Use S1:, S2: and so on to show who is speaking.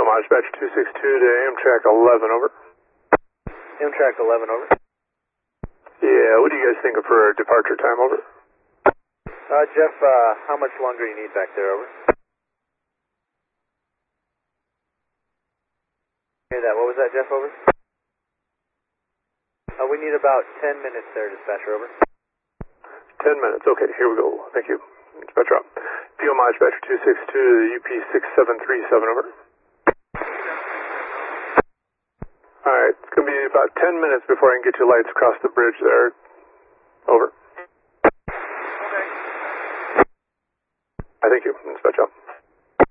S1: PLMA Dispatch 262 to Amtrak 11, over.
S2: Amtrak 11, over.
S1: Yeah, what do you guys think of for departure time, over?
S2: Jeff, how much longer do you need back there, over? Hear that, what was that, Jeff, over? We need about 10 minutes there, dispatcher, over.
S1: 10 minutes, okay, here we go. Thank you. Dispatcher up. PLMA Dispatch 262 to the UP 6737, over. Alright, it's going to be about 10 minutes before I can get you lights across the bridge there. Over.
S2: Okay.
S1: I thank you. Dispatch up.